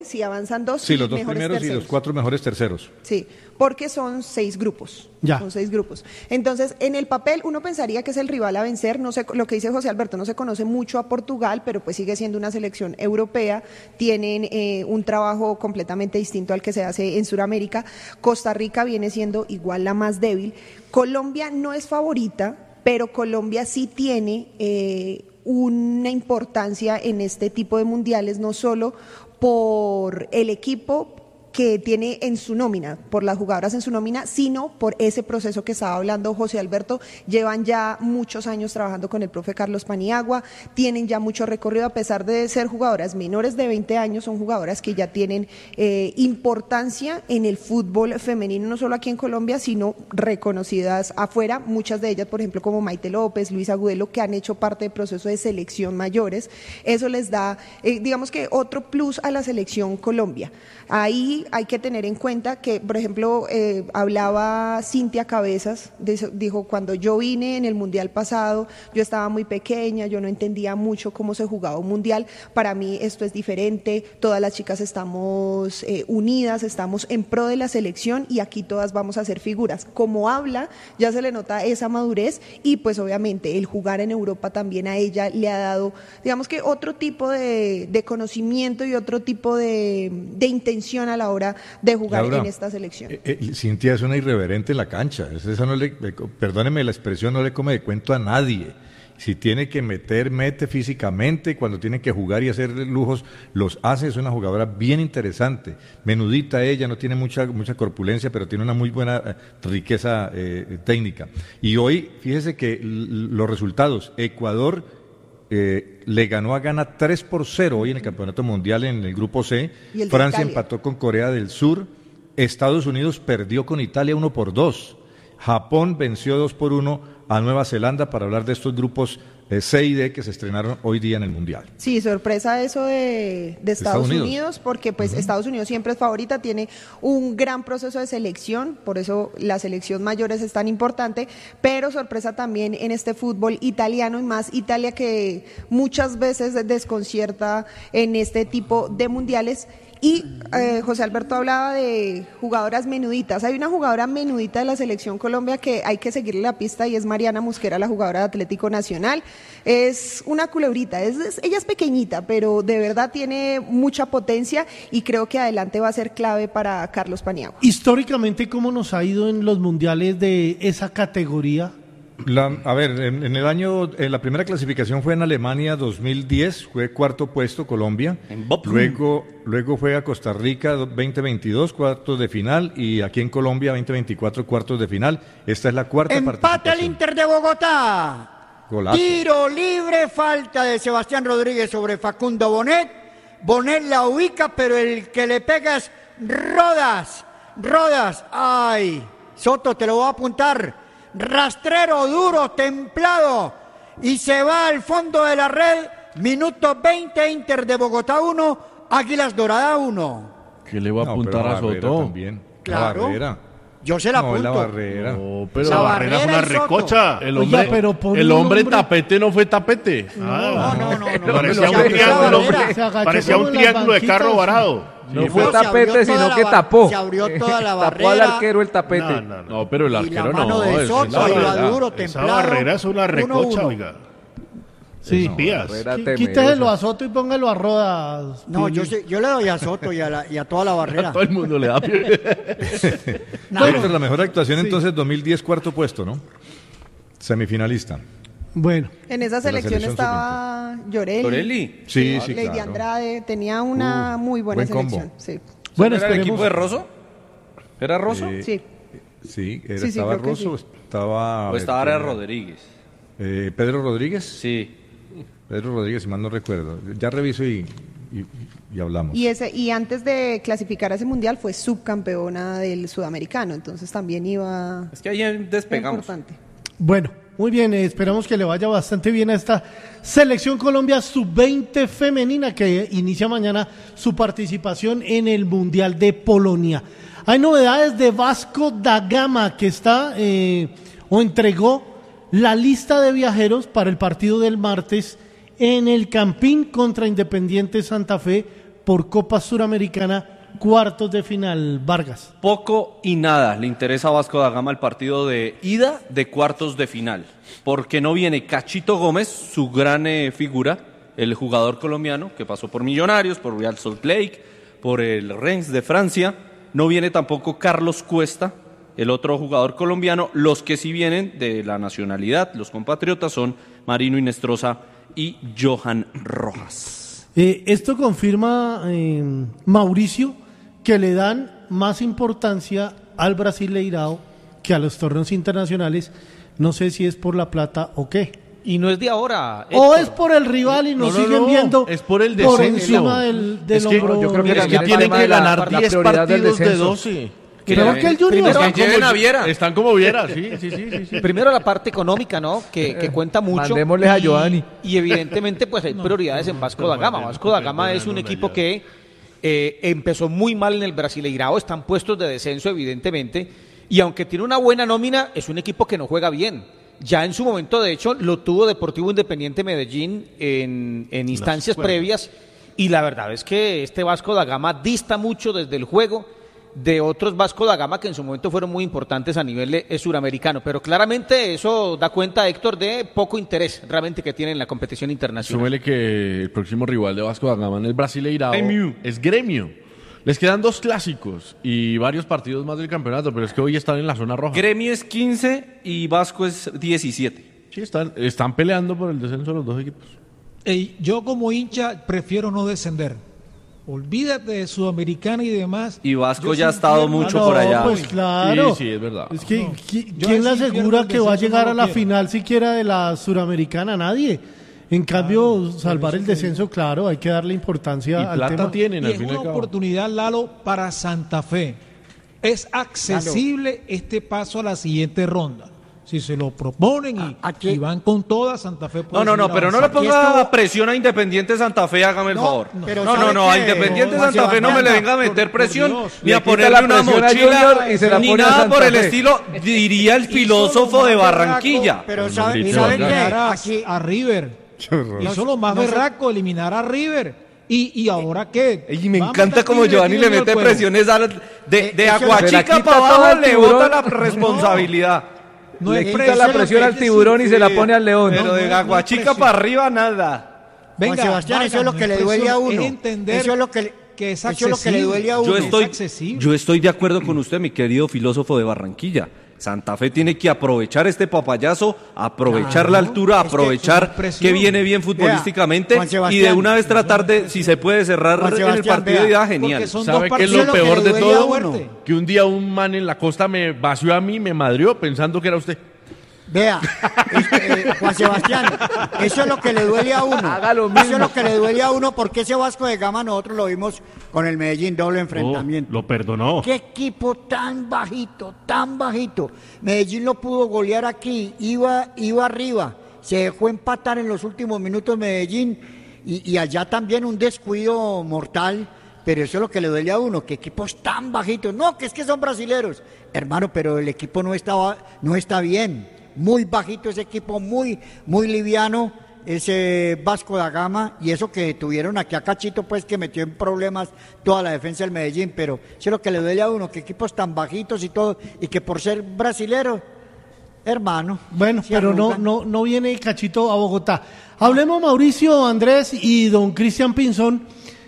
si avanzan dos, sí, y los dos mejores primeros terceros. y los 4 mejores terceros. Sí, porque son 6 grupos. Ya. Son 6 grupos. Entonces, en el papel uno pensaría que es el rival a vencer. No sé, lo que dice José Alberto, no se conoce mucho a Portugal, pero pues sigue siendo una selección europea. Tienen un trabajo completamente distinto al que se hace en Sudamérica. Costa Rica viene siendo igual la más débil. Colombia no es favorita, pero Colombia sí tiene una importancia en este tipo de mundiales, no solo por el equipo que tiene en su nómina, por las jugadoras en su nómina, sino por ese proceso que estaba hablando José Alberto. Llevan ya muchos años trabajando con el profe Carlos Paniagua, tienen ya mucho recorrido, a pesar de ser jugadoras menores de 20 años, son jugadoras que ya tienen importancia en el fútbol femenino, no solo aquí en Colombia, sino reconocidas afuera, muchas de ellas, por ejemplo, como Maite López, Luisa Agudelo, que han hecho parte del proceso de selección mayores. Eso les da, digamos que otro plus a la selección Colombia. Ahí hay que tener en cuenta que, por ejemplo, hablaba Cintia Cabezas, dijo, cuando yo vine en el Mundial pasado, yo estaba muy pequeña, yo no entendía mucho cómo se jugaba un Mundial, para mí esto es diferente, todas las chicas estamos unidas, estamos en pro de la selección y aquí todas vamos a ser figuras. Como habla, ya se le nota esa madurez y pues obviamente el jugar en Europa también a ella le ha dado, digamos que otro tipo de conocimiento y otro tipo de intención a la hora de jugar, Laura, en esta selección. Cintia es una irreverente en la cancha, esa no perdóneme la expresión, no le come de cuento a nadie. Si tiene que mete físicamente, cuando tiene que jugar y hacer lujos, los hace. Es una jugadora bien interesante, menudita ella, no tiene mucha corpulencia, pero tiene una muy buena riqueza técnica. Y hoy, fíjese que los resultados, Ecuador le ganó a Ghana 3-0 hoy en el Campeonato Mundial en el Grupo C, Francia empató con Corea del Sur, Estados Unidos perdió con Italia 1-2, Japón venció 2-1 a Nueva Zelanda, para hablar de estos grupos C y D que se estrenaron hoy día en el Mundial. Sí, sorpresa eso de Estados Unidos, porque pues Estados Unidos siempre es favorita, tiene un gran proceso de selección, por eso la selección mayores es tan importante, pero sorpresa también en este fútbol italiano, y más Italia, que muchas veces desconcierta en este tipo de mundiales. Y José Alberto hablaba de jugadoras menuditas. Hay una jugadora menudita de la selección Colombia que hay que seguirle la pista, y es Mariana Mosquera, la jugadora de Atlético Nacional. Es una culebrita, ella es pequeñita, pero de verdad tiene mucha potencia y creo que adelante va a ser clave para Carlos Paniagua. Históricamente, ¿cómo nos ha ido en los mundiales de esa categoría? En el año, la primera clasificación fue en Alemania 2010, fue cuarto puesto Colombia, luego fue a Costa Rica 2022, cuartos de final, y aquí en Colombia 2024, cuartos de final. Esta es la cuarta participación. Empate al Inter de Bogotá. Golazo. Tiro libre, falta de Sebastián Rodríguez sobre Facundo Bonet. Bonet la ubica, pero el que le pega es Rodas. Ay, Soto, te lo voy a apuntar. Rastrero, duro, templado, y se va al fondo de la red. Minuto 20, Inter de Bogotá 1, Águilas Dorada 1. ¿Qué le va a apuntar a Soto? También. Claro. La barrera. Yo se la apunto. La barrera. No, pero la la barrera es una recocha. El hombre tapete no fue tapete. No. Parecía un triángulo de carro varado. No fue tapete, sino que tapó. Se abrió toda la barrera. Tapó al arquero el tapete. No, pero el arquero y la mano de Soto, iba duro, templado. Esa barrera es una recocha, oiga. Sí. Quíteselo a Soto y póngalo a Rodas. No, yo le doy a Soto y a toda la barrera. A todo el mundo le da La mejor actuación entonces 2010, cuarto puesto, ¿no? Semifinalista. Bueno. En esa selección estaba Llorelli. Sí, Lady claro. Andrade, tenía una muy buena selección. Sí. Bueno, ¿era el equipo de Rosso? ¿Era Rosso? Sí, estaba Rosso, estaba... ¿O estaba Rodríguez? ¿Pedro Rodríguez? Sí. Pedro Rodríguez, si mal no recuerdo. Ya reviso y hablamos. Y antes de clasificar a ese mundial fue subcampeona del sudamericano, entonces también iba... Es que ahí despegamos. Importante. Bueno, muy bien, esperamos que le vaya bastante bien a esta Selección Colombia Sub-20 femenina que inicia mañana su participación en el Mundial de Polonia. Hay novedades de Vasco da Gama, que está o entregó la lista de viajeros para el partido del martes en el Campín contra Independiente Santa Fe por Copa Suramericana, cuartos de final, Vargas. Poco y nada le interesa a Vasco da Gama el partido de ida de cuartos de final, porque no viene Cachito Gómez, su gran figura, el jugador colombiano que pasó por Millonarios, por Real Salt Lake, por el Rennes de Francia. No viene tampoco Carlos Cuesta, el otro jugador colombiano. Los que sí vienen de la nacionalidad, los compatriotas, son Marino Inestrosa y Johan Rojas. Esto confirma, Mauricio, que le dan más importancia al Brasileirao que a los torneos internacionales. No sé si es por la plata o qué. Y no es de ahora, Héctor. O es por el rival y nos siguen viendo es por el descenso. Por encima del hombro. Yo creo que tienen que ganar 10 partidos de 12. Creo que el Junior están como Viera, sí. Primero la parte económica, ¿no? Que cuenta mucho. Mandémosles a Giovanni. Y evidentemente pues hay prioridades en Vasco da Gama. Vasco da Gama es un equipo que empezó muy mal en el Brasileirao, están puestos de descenso evidentemente, y aunque tiene una buena nómina, es un equipo que no juega bien. Ya en su momento, de hecho, lo tuvo Deportivo Independiente Medellín en instancias previas, y la verdad es que este Vasco da Gama dista mucho desde el juego de otros Vasco da Gama que en su momento fueron muy importantes a nivel suramericano, pero claramente eso da cuenta, Héctor, de poco interés realmente que tiene en la competición internacional. Súmele que el próximo rival de Vasco da Gama en el Brasileirao es Gremio. Les quedan 2 clásicos y varios partidos más del campeonato, pero es que hoy están en la zona roja. Gremio es 15 y Vasco es 17. Sí, están peleando por el descenso los dos equipos. Yo como hincha prefiero no descender. Olvídate de Sudamericana y demás. Y Vasco ya ha estado mucho por allá. Pues claro. Sí, es verdad. Es que ¿quién le asegura que va a llegar a la final siquiera de la Suramericana? Nadie. En cambio, salvar el descenso, claro, hay que darle importancia al tema. Tienen, y es una oportunidad, Lalo, para Santa Fe. Es accesible este paso a la siguiente ronda. Si se lo proponen y van con toda, Santa Fe puede No, pero no le ponga presión a Independiente Santa Fe, hágame el favor. No, a Independiente Santa Fe no me le venga a meter presión, ni a ponerle una mochila, ni nada por el estilo, diría el filósofo de Barranquilla. Pero ¿saben qué? A River. Hizo lo más berraco, eliminar a River. ¿Y ahora qué? Y me encanta como Giovanni le mete presiones de Aguachica para abajo, le bota la responsabilidad. No le quita la presión al tiburón y se la pone al león. Pero de Aguachica para arriba nada. Venga, Sebastián, eso es lo que le duele a uno. Eso es lo que le duele a uno. Yo estoy de acuerdo con usted, mi querido filósofo de Barranquilla. Santa Fe tiene que aprovechar este papayazo, aprovechar la altura, aprovechar que viene bien futbolísticamente y de una vez tratar de, si se puede, cerrar en el partido de ida, genial. ¿Sabe qué es lo peor de todo? Que un día un man en la costa me vació a mí, me madrió pensando que era usted. Vea, Juan Sebastián, eso es lo que le duele a uno. Haga lo mismo. Eso es lo que le duele a uno, porque ese Vasco de Gama nosotros lo vimos con el Medellín, doble enfrentamiento. Lo perdonó. Qué equipo tan bajito, tan bajito. Medellín lo pudo golear aquí, iba arriba, se dejó empatar en los últimos minutos Medellín y allá también un descuido mortal. Pero eso es lo que le duele a uno, que equipos tan bajitos. No, que es que son brasileros. Hermano, pero el equipo no está bien. Muy bajito ese equipo, muy liviano, ese Vasco da Gama, y eso que tuvieron aquí a Cachito, pues que metió en problemas toda la defensa del Medellín, pero eso es lo que le duele a uno, que equipos tan bajitos y todo, y que por ser brasileros, hermano. Bueno, pero no viene Cachito a Bogotá. Hablemos, Mauricio, Andrés y don Cristian Pinzón,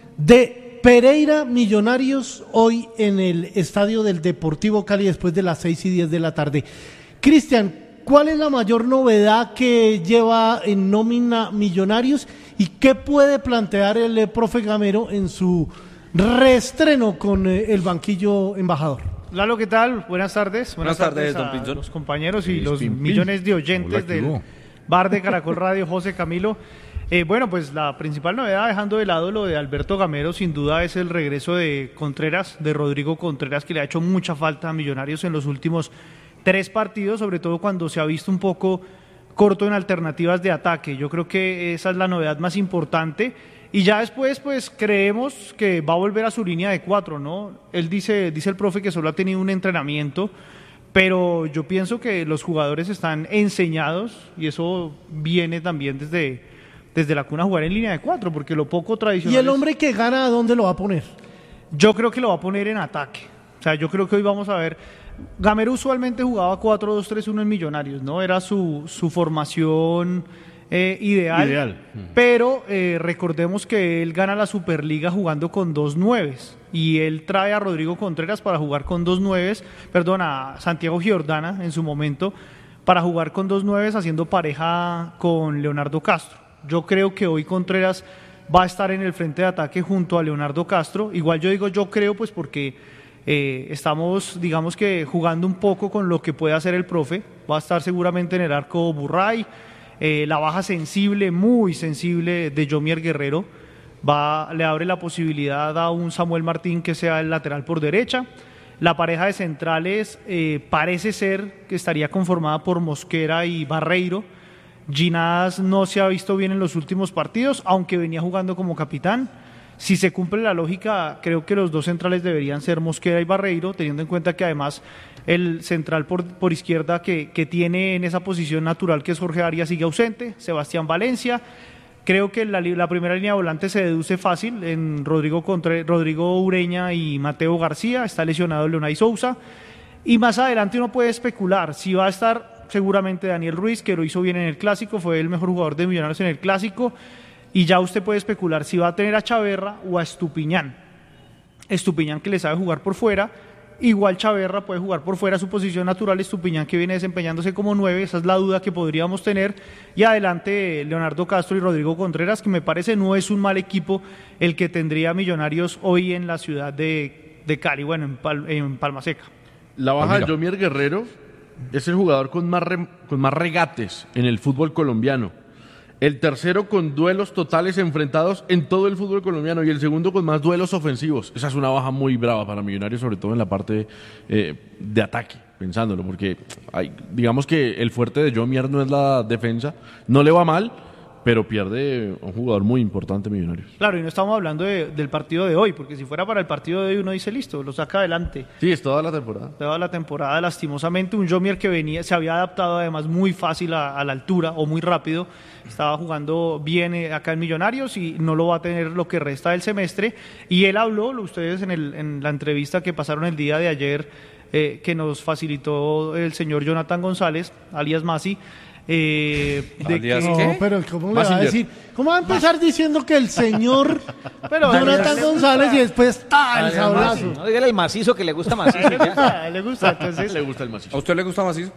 de Pereira Millonarios hoy en el estadio del Deportivo Cali después de las 6:10 de la tarde. Cristian, ¿cuál es la mayor novedad que lleva en nómina Millonarios y qué puede plantear el profe Gamero en su reestreno con el banquillo embajador? Lalo, ¿qué tal? Buenas tardes. Buenas tardes, don a Pinzón. los compañeros y los Pinpin. millones de oyentes Hola, del bar de Caracol Radio, José Camilo. Bueno, pues la principal novedad, dejando de lado lo de Alberto Gamero, sin duda es el regreso de Contreras, de Rodrigo Contreras, que le ha hecho mucha falta a Millonarios en los últimos 3 partidos, sobre todo cuando se ha visto un poco corto en alternativas de ataque. Yo creo que esa es la novedad más importante. Y ya después, pues creemos que va a volver a su línea de 4, ¿no? Él dice el profe que solo ha tenido un entrenamiento, pero yo pienso que los jugadores están enseñados y eso viene también desde desde la cuna jugar en línea de 4, porque lo poco tradicional. ¿Y el hombre que gana, a dónde lo va a poner? Yo creo que lo va a poner en ataque. O sea, yo creo que hoy vamos a ver. Gamero usualmente jugaba 4-2-3-1 en Millonarios, ¿no? Era su formación ideal. Pero recordemos que él gana la Superliga jugando con 2 9s. Y él trae a Rodrigo Contreras para jugar con 2 9s, perdón, a Santiago Giordana en su momento, para jugar con 2 9s haciendo pareja con Leonardo Castro. Yo creo que hoy Contreras va a estar en el frente de ataque junto a Leonardo Castro. Igual yo digo yo creo, pues porque estamos, digamos que jugando un poco con lo que puede hacer el profe. Va a estar seguramente en el arco Burray. La baja sensible, muy sensible de Yomier Guerrero, le abre la posibilidad a un Samuel Martín que sea el lateral por derecha. La pareja de centrales parece ser que estaría conformada por Mosquera y Barreiro. Ginás no se ha visto bien en los últimos partidos, aunque venía jugando como capitán. Si se cumple la lógica, creo que los dos centrales deberían ser Mosquera y Barreiro, teniendo en cuenta que además el central por izquierda que tiene en esa posición natural, que es Jorge Arias, sigue ausente. Sebastián Valencia. Creo que la primera línea de volante se deduce fácil en Rodrigo Ureña y Mateo García. Está lesionado Leonay Sousa. Y más adelante uno puede especular si va a estar seguramente Daniel Ruiz, que lo hizo bien en el Clásico, fue el mejor jugador de Millonarios en el Clásico. Y ya usted puede especular si va a tener a Chaverra o a Estupiñán. Estupiñán, que le sabe jugar por fuera. Igual Chaverra puede jugar por fuera, su posición natural. Estupiñán, que viene desempeñándose como 9, esa es la duda que podríamos tener. Y adelante Leonardo Castro y Rodrigo Contreras, que me parece no es un mal equipo el que tendría Millonarios hoy en la ciudad de Cali, bueno, en Palma Seca. La baja de Yomier Guerrero es el jugador con más regates en el fútbol colombiano. El tercero con duelos totales enfrentados en todo el fútbol colombiano y el segundo con más duelos ofensivos. Esa es una baja muy brava para Millonarios, sobre todo en la parte de ataque, pensándolo, porque digamos que el fuerte de Yomier no es la defensa, no le va mal, pero pierde un jugador muy importante Millonarios. Claro, y no estamos hablando del partido de hoy, porque si fuera para el partido de hoy uno dice listo, lo saca adelante. Sí, es toda la temporada. Toda la temporada, lastimosamente, un Yomier que se había adaptado además muy fácil a la altura o muy rápido, estaba jugando bien acá en Millonarios y no lo va a tener lo que resta del semestre. Y él habló, ustedes en la entrevista que pasaron el día de ayer, que nos facilitó el señor Jonathan González, alias Masi, no, pero ¿cómo le va a decir? ¿Cómo va a empezar diciendo que el señor Jonathan González y después el sablazo? No, dígale el macizo que le gusta macizo. Le gusta, entonces. Le gusta el macizo. ¿A usted le gusta macizo?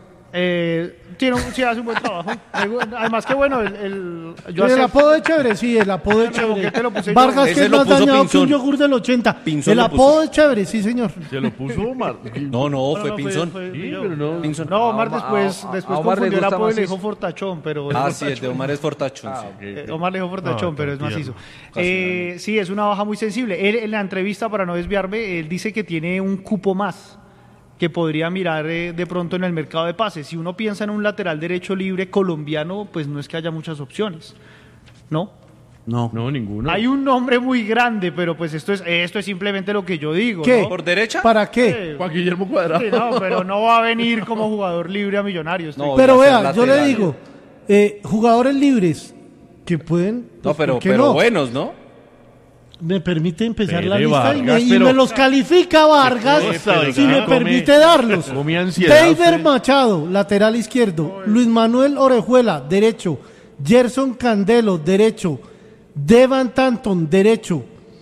Sí, hace un buen trabajo. Además que bueno, el apodo de chévere, sí, el apodo de chévere. Vargas, que es más dañado que un yogur del 80. Pinzón el apodo de chévere, sí, señor. ¿Se lo puso Omar? No, fue Pinzón. Pinzón. No, Omar después confundió el apodo y le dijo Fortachón, pero... Sí, el de Omar es Fortachón. Omar le dijo Fortachón, pero es macizo. Sí, es una baja muy sensible. Él, en la entrevista, para no desviarme, él dice que tiene un cupo más que podría mirar de pronto en el mercado de pases. Si uno piensa en un lateral derecho libre colombiano, pues no es que haya muchas opciones, ¿no? No, ninguno. Hay un nombre muy grande, pero pues esto es simplemente lo que yo digo. ¿Qué? ¿No? ¿Por derecha? ¿Para qué? Juan Guillermo Cuadrado. Sí, no, pero no va a venir como jugador libre a Millonarios. No, pero vea, yo le digo, jugadores libres que pueden... No, pero no? buenos, ¿no? Me permite empezar la lista Vargas, y me los califica Vargas si me permite darlos. David Machado, lateral izquierdo. Luis Manuel Orejuela, derecho. Gerson Candelo, derecho. Devan Tanton, derecho.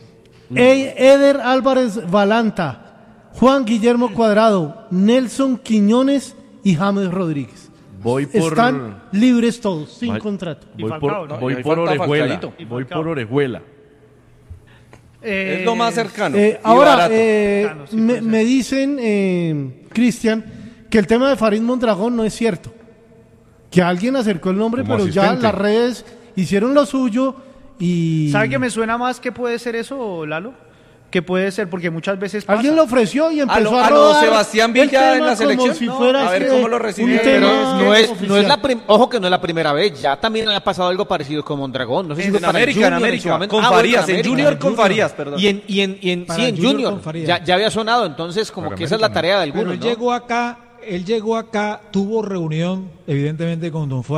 Eder Álvarez Valanta. Juan Guillermo Cuadrado. Nelson Quiñones y James Rodríguez. Están libres todos, sin contrato. Voy por Orejuela. Es lo más cercano. Ahora, me dicen, Cristian, que el tema de Farid Mondragón no es cierto. Que alguien acercó el nombre, pero ya las redes hicieron lo suyo y... ¿Sabe que me suena más que puede ser eso, Lalo? Que puede ser, porque muchas veces pasa. Alguien lo ofreció y empezó a rodar Sebastián Villa en la selección. Si fuera a ver cómo lo recibe. Pero ojo que no es la primera vez. Ya también había pasado algo parecido con Mondragón. No sé si fue en América, con Farías, en Junior con Farías, perdón. Y en Junior ya había sonado, entonces como que esa es la tarea de algunos. Pero él llegó acá, tuvo reunión evidentemente con Don Fuad,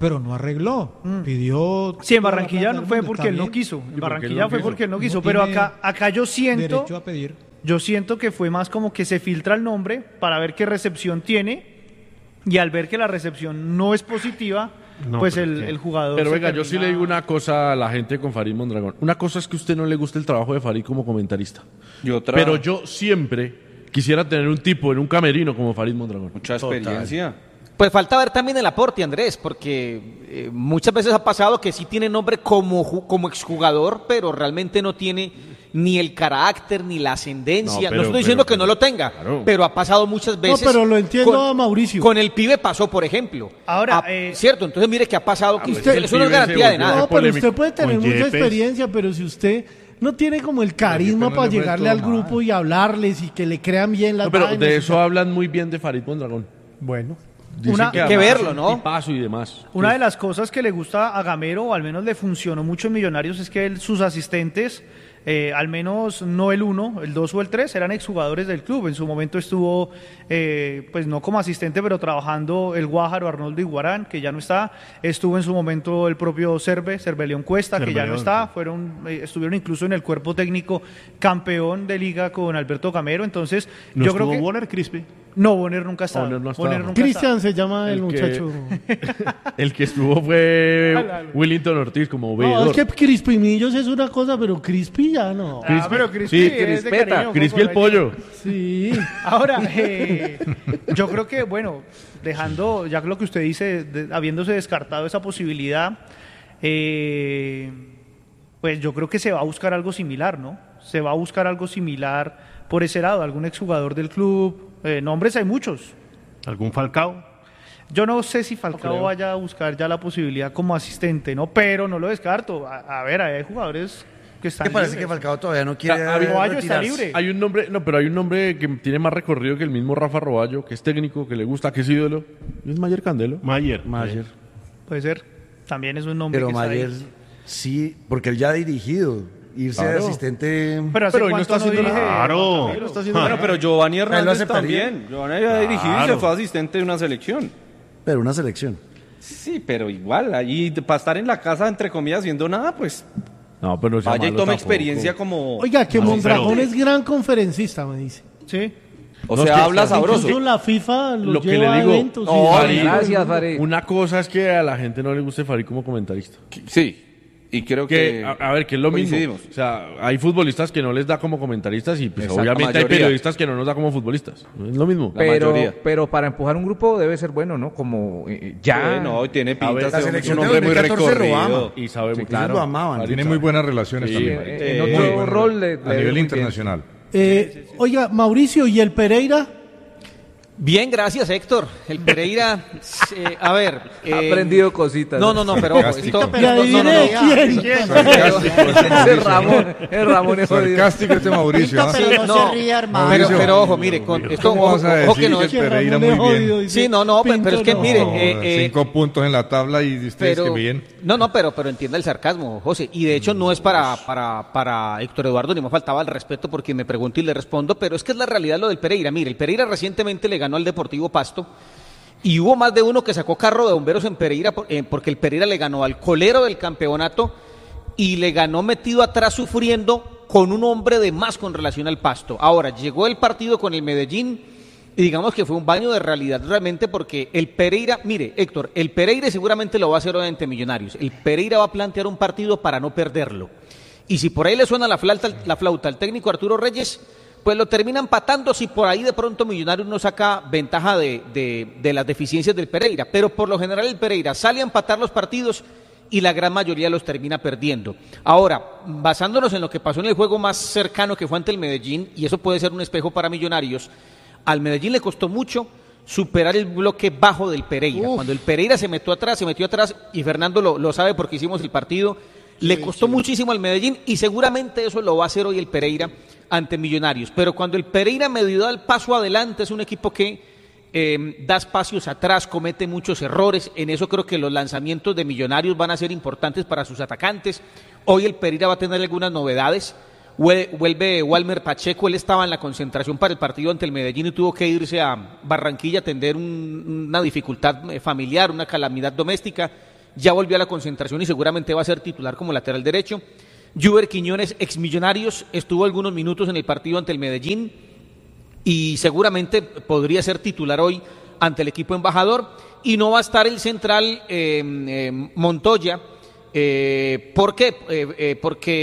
pero no arregló. Pidió. Sí, en Barranquilla no fue porque él no quiso. En Barranquilla fue porque él no quiso. Pero acá yo siento. Derecho a pedir. Yo siento que fue más como que se filtra el nombre para ver qué recepción tiene. Y al ver que la recepción no es positiva, pues el jugador. Pero venga, yo sí le digo una cosa a la gente con Farid Mondragón. Una cosa es que a usted no le guste el trabajo de Farid como comentarista. Pero yo siempre quisiera tener un tipo en un camerino como Farid Mondragón. Mucha experiencia. Pues falta ver también el aporte, Andrés, porque muchas veces ha pasado que sí tiene nombre como exjugador, pero realmente no tiene ni el carácter, ni la ascendencia. No estoy diciendo que no lo tenga, claro, pero ha pasado muchas veces. No, pero lo entiendo a Mauricio. Con el pibe pasó, por ejemplo. Ahora, cierto, entonces mire que ha pasado, que usted, eso no es garantía de nada. No, pero usted puede tener mucha experiencia, pero si usted no tiene como el carisma para llegarle al grupo y hablarles y que le crean bien las pero de eso hablan muy bien de Farid Mondragón. Bueno. Hay que verlo, ¿no? Tipazo y demás. Una de las cosas que le gusta a Gamero, o al menos le funcionó mucho en Millonarios, es que sus asistentes, al menos no el 1, el 2 o el 3, eran exjugadores del club. En su momento estuvo, pues no como asistente, pero trabajando el Guájaro Arnoldo Iguarán, que ya no está. Estuvo en su momento el propio Cerveleón Cuesta, que ya no está. Estuvieron incluso en el cuerpo técnico campeón de liga con Alberto Gamero. Entonces, ¿No yo creo que Bonner Crispy? No, Bonner nunca estaba. Cristian se llama el muchacho. El que estuvo fue Willington Ortiz como veedor. No, es que Crispimillos es una cosa, pero Crispy ya no. Pero Crispy es de cariño, Crispy el pollo. Sí. Ahora, yo creo que, bueno, dejando ya lo que usted dice, habiéndose descartado esa posibilidad, pues yo creo que se va a buscar algo similar, ¿no? Se va a buscar algo similar por ese lado, algún exjugador del club. Nombres hay muchos. ¿Algún Falcao? Yo no sé si Falcao vaya a buscar ya la posibilidad como asistente, ¿no? Pero no lo descarto. A ver, hay jugadores que están Me parece libres. que Falcao todavía no quiere Roballo está retirarse. libre. Hay un nombre, pero hay un nombre que tiene más recorrido que el mismo Rafa Roballo, que es técnico, que le gusta, que es ídolo. Es Mayer Candelo. Mayer. Puede ser. También es un nombre Pero que Mayer, está ahí. sí, porque él ya ha dirigido. Irse de asistente. Pero ¿hace Pero hoy no cuánto está haciendo dirige? nada. Claro. También lo está haciendo Bueno, bien. pero Giovanni Él lo Hernández hace también. Giovanni había dirigido y se fue asistente de una selección. Pero una selección. Sí, pero igual, allí para estar en la casa, entre comillas, haciendo nada, pues No, pero no sea vaya y malo tome tampoco. experiencia como... Oiga, que como Mondragón pero- es gran conferencista, me dice. Sí. O No, sea, es que- habla sabroso. Incluso la FIFA Lo que lleva le digo, a eventos. no, y- Farid, Gracias, Farid. Una cosa es que a la gente no le guste Farid como comentarista. Sí, y creo que... A ver, que es lo mismo. coincidimos. O sea, hay futbolistas que no les da como comentaristas y pues Exacto, obviamente la hay mayoría. periodistas que no nos da como futbolistas. Es lo mismo. La mayoría. Pero para empujar un grupo debe ser bueno, ¿no? Como ya. No, y tiene A pinta ver, de la ser selección un de hombre muy 2014 lo recorrido. ama. Y sabe muy Claro. Lo amaban. Tiene muy buenas relaciones Sí. también. En Muy otro buenas rol le a ve muy nivel bien. internacional. Oiga, Mauricio, ¿y el Pereira? Bien, gracias, Héctor. El Pereira, a ver... Ha aprendido cositas. No, pero ojo, esto... Y adivine quién. Es Ramón es jodido. Sarcástico este Mauricio. ¿ah? Sí, Pero no se ríe, hermano. pero ojo, mire, con esto... ¿Cómo vas a ojo que decir no que es... el Pereira Ramón es muy bien? jodido, dice. Sí, no, pero es que Pinto, mire... No, 5 puntos en la tabla y ustedes que bien. No, pero entienda el sarcasmo, José. Y de hecho no es para Héctor Eduardo, ni me faltaba el respeto porque me pregunto y le respondo, pero es que es la realidad lo del Pereira. Mire, el Pereira recientemente le ganó al Deportivo Pasto y hubo más de uno que sacó carro de bomberos en Pereira porque el Pereira le ganó al colero del campeonato y le ganó metido atrás sufriendo con un hombre de más con relación al Pasto. Ahora, llegó el partido con el Medellín y digamos que fue un baño de realidad realmente porque el Pereira, mire Héctor, el Pereira seguramente lo va a hacer hoy ante Millonarios. El Pereira va a plantear un partido para no perderlo. Y si por ahí le suena la flauta al técnico Arturo Reyes, pues lo termina empatando si por ahí de pronto Millonarios no saca ventaja de las deficiencias del Pereira. Pero por lo general el Pereira sale a empatar los partidos y la gran mayoría los termina perdiendo. Ahora, basándonos en lo que pasó en el juego más cercano que fue ante el Medellín, y eso puede ser un espejo para Millonarios, al Medellín le costó mucho superar el bloque bajo del Pereira. Cuando el Pereira se metió atrás, y Fernando lo sabe porque hicimos el partido, le costó muchísimo al Medellín y seguramente eso lo va a hacer hoy el Pereira ante Millonarios. Pero cuando el Pereira medio da el paso adelante, es un equipo que da espacios atrás, comete muchos errores. En eso creo que los lanzamientos de Millonarios van a ser importantes para sus atacantes. Hoy el Pereira va a tener algunas novedades. Vuelve Walmer Pacheco, él estaba en la concentración para el partido ante el Medellín y tuvo que irse a Barranquilla a atender una dificultad familiar, una calamidad doméstica. ya volvió a la concentración y seguramente va a ser titular como lateral derecho. Juber Quiñones, ex Millonarios, estuvo algunos minutos en el partido ante el Medellín y seguramente podría ser titular hoy ante el equipo embajador, y no va a estar el central Montoya. ¿Por qué?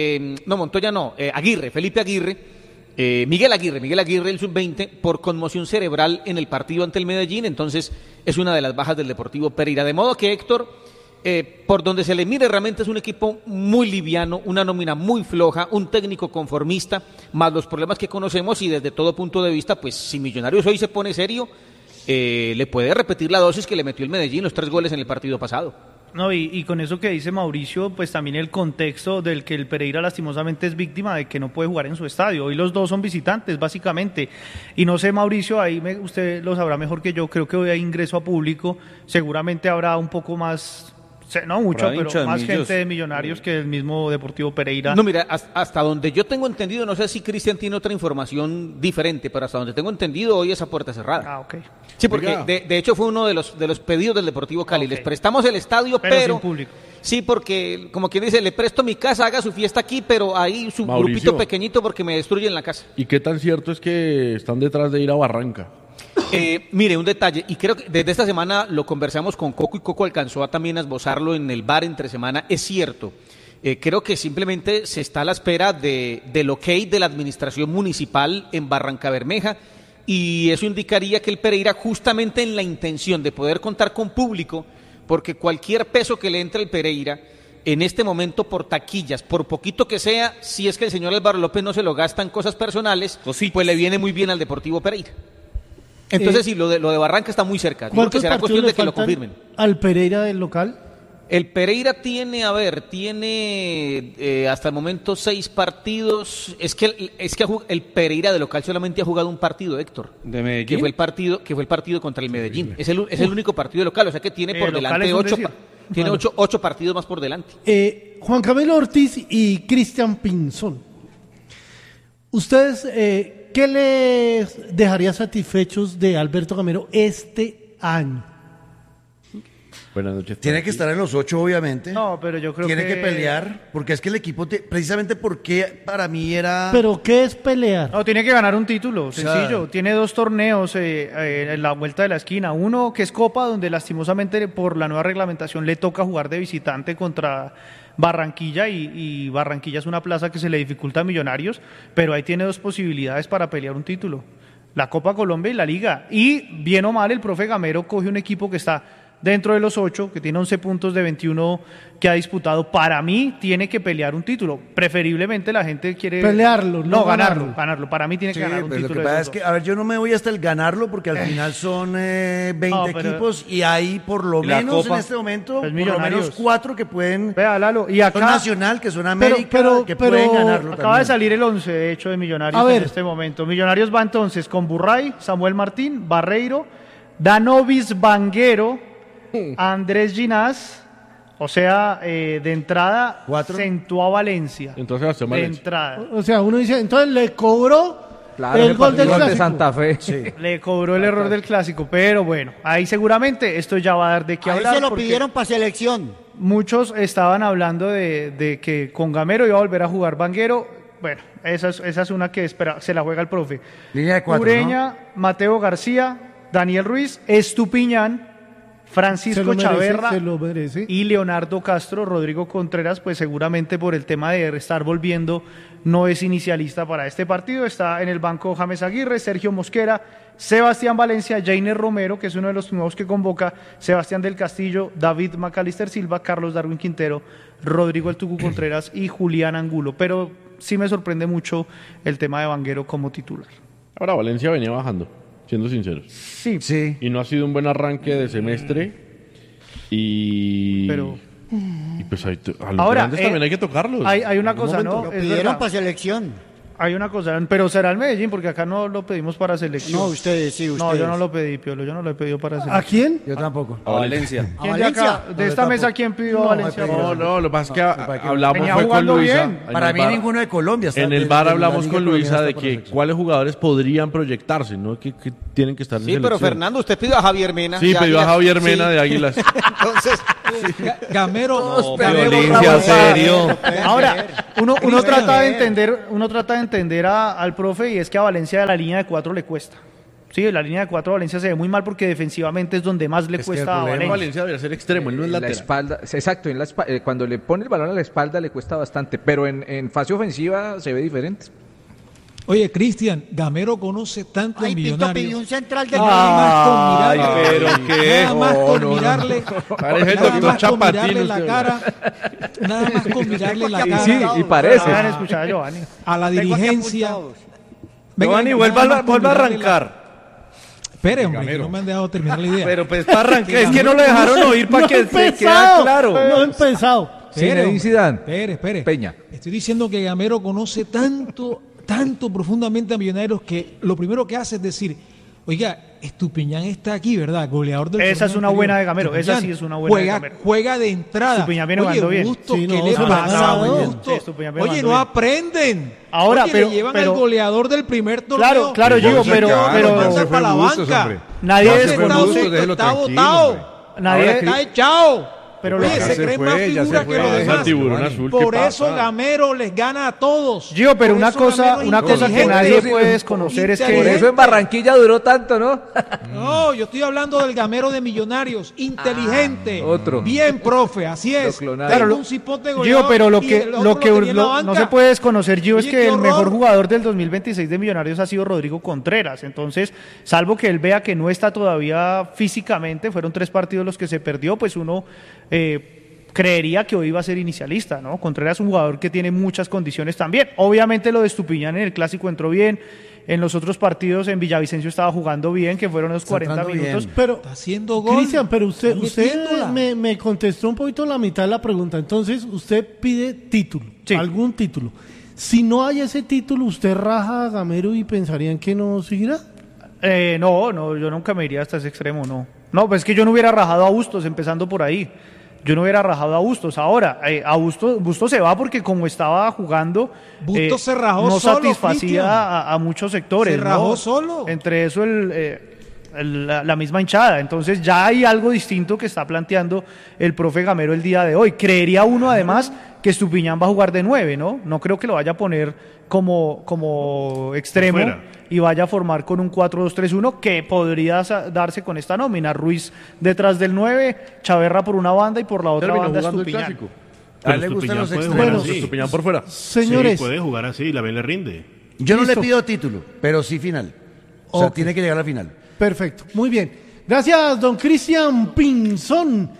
Aguirre, Felipe Aguirre, Miguel Aguirre, el sub-20, por conmoción cerebral en el partido ante el Medellín, entonces es una de las bajas del Deportivo Pereira. De modo que Héctor, por donde se le mire, realmente es un equipo muy liviano, una nómina muy floja, un técnico conformista, más los problemas que conocemos, y desde todo punto de vista, pues si Millonarios hoy se pone serio, le puede repetir la dosis que le metió el Medellín, los 3 goles en el partido pasado. No, y con eso que dice Mauricio, pues también el contexto del que el Pereira lastimosamente es víctima de que no puede jugar en su estadio. Hoy los dos son visitantes, básicamente. Y no sé, Mauricio, usted lo sabrá mejor que yo, creo que hoy hay ingreso a público, seguramente habrá un poco más, no mucho, pero más gente de Millonarios que el mismo Deportivo Pereira. No, mira, hasta donde yo tengo entendido, no sé si Cristian tiene otra información diferente, pero hasta donde tengo entendido, hoy es a puerta cerrada. Ah, ok. Sí, porque de hecho fue uno de los pedidos del Deportivo Cali. Okay. Les prestamos el estadio, pero sin público. Sí, porque como quien dice, le presto mi casa, haga su fiesta aquí, pero ahí su grupito pequeñito porque me destruyen la casa. ¿Y qué tan cierto es que están detrás de ir a Barranca? Mire, un detalle, y creo que desde esta semana lo conversamos con Coco, y Coco alcanzó a también esbozarlo en el bar entre semana. Es cierto, creo que simplemente se está a la espera del ok de la administración municipal en Barranca Bermeja, y eso indicaría que el Pereira, justamente en la intención de poder contar con público, porque cualquier peso que le entre al Pereira en este momento por taquillas, por poquito que sea, si es que el señor Álvaro López no se lo gasta en cosas personales, pues le viene muy bien al Deportivo Pereira. Entonces sí, lo de Barranca está muy cerca. Creo que será cuestión de que lo confirmen. ¿Al Pereira del local? El Pereira tiene hasta el momento 6 partidos. Es que el Pereira de local solamente ha jugado un partido, Héctor. ¿De Medellín? Que fue el partido contra el Medellín. Es el único partido local, o sea que tiene por delante 8 partidos más por delante. Juan Camilo Ortiz y Cristian Pinzón. Ustedes, ¿qué les dejaría satisfechos de Alberto Gamero este año? Buenas noches. Tiene que estar en los 8, obviamente. No, pero yo creo Tiene que pelear, porque es que el equipo, precisamente porque para mí era... ¿Pero qué es pelear? No, tiene que ganar un título, sencillo. Tiene 2 torneos en la vuelta de la esquina. Uno que es Copa, donde lastimosamente por la nueva reglamentación le toca jugar de visitante contra Barranquilla, y Barranquilla es una plaza que se le dificulta a Millonarios, pero ahí tiene 2 posibilidades para pelear un título: la Copa Colombia y la Liga. Y bien o mal, el profe Gamero coge un equipo que está dentro de los 8, que tiene 11 puntos de 21 que ha disputado. Para mí tiene que pelear un título. Preferiblemente la gente quiere... Pelearlo, no ganarlo. Para mí tiene que ganar un título. Lo que pasa es que, yo no me voy hasta el ganarlo, porque al final son 20 equipos, y hay por lo menos en este momento, pues, por lo menos 4 que pueden... Vea, Lalo, y acá... Son Nacional, que son América, que pueden ganarlo. Acaba también de salir el 11, de hecho, de Millonarios en este momento. Millonarios va entonces con Burray, Samuel Martín, Barreiro, Danovis Vanguero, Andrés Ginás, o sea, de entrada, sentó a Valencia. Entonces, de entrada. O sea, uno dice, entonces le cobró el gol del clásico. De Santa Fe. Sí. Le cobró el error del clásico, pero bueno, ahí seguramente esto ya va a dar de qué hablar. Ahí se lo pidieron para selección. Muchos estaban hablando de que con Gamero iba a volver a jugar Vanguero. Bueno, esa es una que se la juega el profe. Línea de 4, Ureña, ¿no? Mateo García, Daniel Ruiz, Estupiñán, Francisco Chaverra y Leonardo Castro. Rodrigo Contreras, pues seguramente por el tema de estar volviendo, no es inicialista para este partido. Está en el banco James Aguirre, Sergio Mosquera, Sebastián Valencia, Jainer Romero, que es uno de los nuevos que convoca, Sebastián del Castillo, David Macalister Silva, Carlos Darwin Quintero, Rodrigo El Tucu Contreras y Julián Angulo. Pero sí me sorprende mucho el tema de Vanguero como titular. Ahora Valencia venía bajando, siendo sinceros. Sí. Y no ha sido un buen arranque de semestre. Y pues a los ahora, grandes también hay que tocarlos. Hay una cosa, ¿no? Lo pidieron para selección. Hay una cosa, pero será el Medellín, porque acá no lo pedimos para selección. No, ustedes, sí, ustedes. No, yo no lo pedí, Piolo, yo no lo he pedido para selección. ¿A quién? Yo tampoco. A Valencia. ¿Quién de acá, de esta mesa, quién pidió a Valencia? No, lo que pasa es que hablamos fue con Luisa. Para mí ninguno de Colombia. En el bar hablamos con Luisa de que cuáles jugadores podrían proyectarse, no que tienen que estar en selección. Sí, pero Fernando, usted pidió a Javier Mena. Sí, pidió a Javier Mena de Águilas. Entonces, Gamero, violencia, serio. Ahora, uno trata de entender al profe, y es que a Valencia la línea de 4 le cuesta. Sí, la línea de 4 a Valencia se ve muy mal porque defensivamente es donde más le cuesta a Valencia. Valencia debe ser extremo, él no es lateral. La espalda, exacto, cuando le pone el balón a la espalda le cuesta bastante, pero en fase ofensiva se ve diferente. Oye, Cristian, Gamero conoce tanto a Millonarios. Pidió un central de nada más con mirarle la cara, nada más con mirarle la cara. Sí, y parece. A la dirigencia. Giovanni, vuelva a arrancar. Espere, hombre, que no me han dejado terminar la idea. Pero pues para arrancar, es que no lo dejaron oír para que se quede claro. No he empezado. Espere. Peña. Estoy diciendo que Gamero conoce tanto profundamente a Millonarios que lo primero que hace es decir, oiga, Estupiñán está aquí, ¿verdad? Goleador del Esa es una buena de Gamero, esa sí es una buena de Gamero. Juega de entrada. Estupiñán viene jugando bien. Gusto, sí, ¿qué le pasa? Oye, no aprenden. Ahora, le llevan al goleador del primer torneo. Claro, Gio, pero para la banca. Nadie está votado. Nadie está echado. Pero se cree más figura que los demás. Por eso Gamero les gana a todos. Gio, pero una cosa que nadie puede desconocer es que... Por eso en Barranquilla duró tanto, ¿no? No, yo estoy hablando del Gamero de Millonarios. Inteligente. Otro. Bien, profe, así es. Claro, un cipote goleador. Gio, pero lo que no se puede desconocer, Gio, es que el mejor jugador del 2026 de Millonarios ha sido Rodrigo Contreras. Entonces, salvo que él vea que no está todavía físicamente, fueron 3 partidos los que se perdió, pues uno... creería que hoy va a ser inicialista, ¿no? Contreras es un jugador que tiene muchas condiciones también. Obviamente lo de Estupiñán en el Clásico entró bien, en los otros partidos en Villavicencio estaba jugando bien, que fueron los 40 minutos. Bien. Pero está haciendo gol. Cristian, pero usted me contestó un poquito la mitad de la pregunta. Entonces, usted pide título, algún título. Si no hay ese título, ¿usted raja a Gamero y pensarían que no seguirá? No, yo nunca me iría hasta ese extremo, no. No, pues es que yo no hubiera rajado a Bustos, empezando por ahí. Yo no hubiera rajado a Bustos. Ahora, Bustos se va porque como estaba jugando, Bustos se rajó no solo, satisfacía a muchos sectores. Se rajó ¿no? solo. Entre eso la misma hinchada. Entonces ya hay algo distinto que está planteando el profe Gamero el día de hoy. Creería uno además que Estupiñán va a jugar de 9, ¿no? No creo que lo vaya a poner como extremo y vaya a formar con un 4-2-3-1 que podría darse con esta nómina. Ruiz detrás del 9, Chaverra por una banda y por la otra banda Estupiñán. A él le gustan los extremos. Estupiñán por fuera. Señores. Sí, puede jugar así, la B le rinde. Yo no le pido título, pero sí final. O sea, tiene que llegar a la final. Perfecto, muy bien. Gracias, don Cristian Pinzón.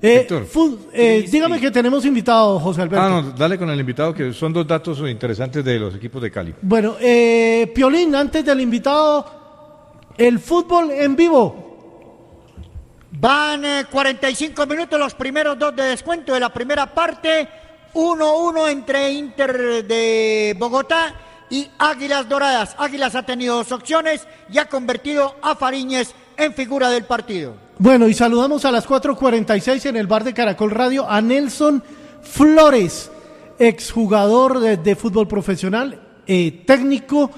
Dígame que tenemos invitado, José Alberto. No, dale con el invitado, que son 2 datos interesantes de los equipos de Cali. Bueno, Piolín, antes del invitado, el fútbol en vivo. Van 45 minutos, los primeros 2 de descuento de la primera parte. 1-1 entre Inter de Bogotá y Águilas Doradas. Águilas ha tenido 2 opciones y ha convertido a Fariñez en figura del partido. Bueno, y saludamos a las 4:46 en el bar de Caracol Radio a Nelson Flores, exjugador de fútbol profesional, técnico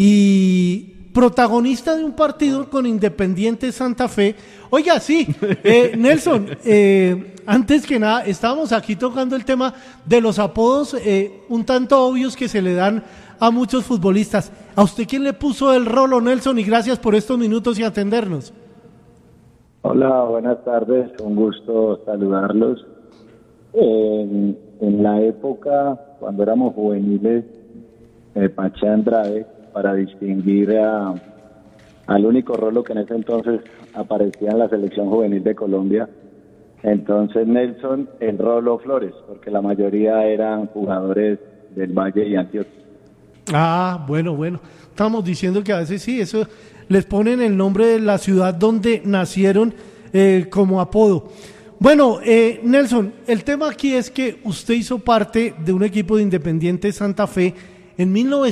y protagonista de un partido con Independiente Santa Fe. Oiga, sí, Nelson, antes que nada, estábamos aquí tocando el tema de los apodos un tanto obvios que se le dan a muchos futbolistas. ¿A usted quién le puso el rolo, Nelson? Y gracias por estos minutos y atendernos. Hola, buenas tardes, un gusto saludarlos. En la época, cuando éramos juveniles, Pache Andrade, para distinguir al único rolo que en ese entonces aparecía en la selección juvenil de Colombia, entonces Nelson, el Rolo Flores, porque la mayoría eran jugadores del Valle y Antioquia. Ah, bueno. Estamos diciendo que a veces sí, eso les ponen el nombre de la ciudad donde nacieron como apodo. Bueno, Nelson, el tema aquí es que usted hizo parte de un equipo de Independiente Santa Fe en